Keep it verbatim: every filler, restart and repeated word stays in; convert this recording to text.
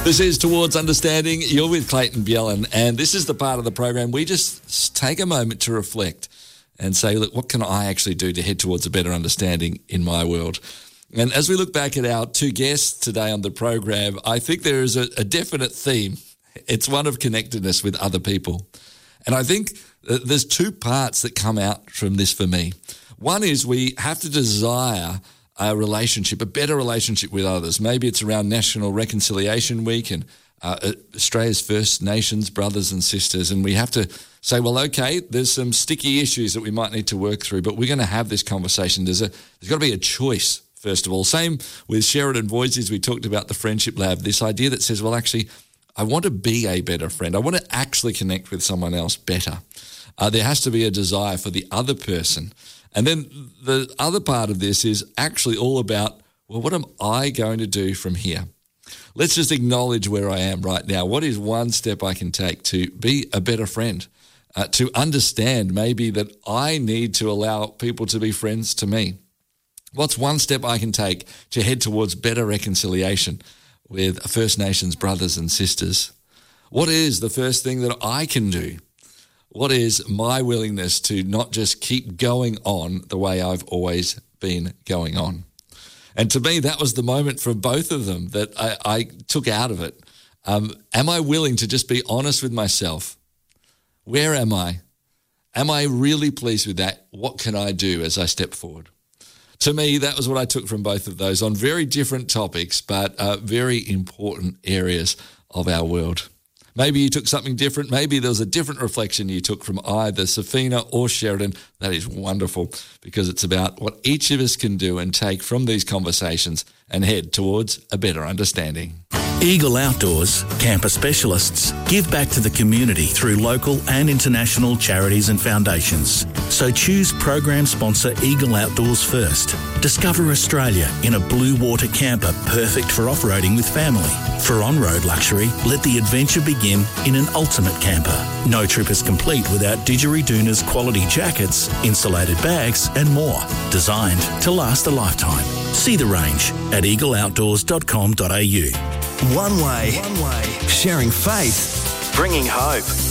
This is Towards Understanding. You're with Clayton Bjellan, and this is the part of the program we just take a moment to reflect and say, look, what can I actually do to head towards a better understanding in my world? And as we look back at our two guests today on the program, I think there is a, a definite theme. It's one of connectedness with other people. And I think there's two parts that come out from this for me. One is we have to desire a relationship, a better relationship with others. Maybe it's around National Reconciliation Week and uh, Australia's First Nations brothers and sisters, and we have to say, well, okay, there's some sticky issues that we might need to work through, but we're going to have this conversation. There's a there's got to be a choice, first of all. Same with Sheridan Voices. We talked about the Friendship Lab, this idea that says, well, actually, I want to be a better friend. I want to actually connect with someone else better. Uh, there has to be a desire for the other person. And then the other part of this is actually all about, well, what am I going to do from here? Let's just acknowledge where I am right now. What is one step I can take to be a better friend, uh, to understand maybe that I need to allow people to be friends to me? What's one step I can take to head towards better reconciliation with First Nations brothers and sisters? What is the first thing that I can do? What is my willingness to not just keep going on the way I've always been going on? And to me, that was the moment for both of them that I, I took out of it. Um, am I willing to just be honest with myself? Where am I? Am I really pleased with that? What can I do as I step forward? To me, that was what I took from both of those on very different topics, but uh, very important areas of our world. Maybe you took something different. Maybe there was a different reflection you took from either Safina or Sheridan. That is wonderful because it's about what each of us can do and take from these conversations and head towards a better understanding. Eagle Outdoors, camper specialists, give back to the community through local and international charities and foundations. So choose program sponsor Eagle Outdoors first. Discover Australia in a blue water camper perfect for off-roading with family. For on-road luxury, let the adventure begin in an ultimate camper. No trip is complete without Didgeridoon's quality jackets, insulated bags and more. Designed to last a lifetime. See the range at eagle outdoors dot com dot a u. One way. One way. Sharing faith. Bringing hope.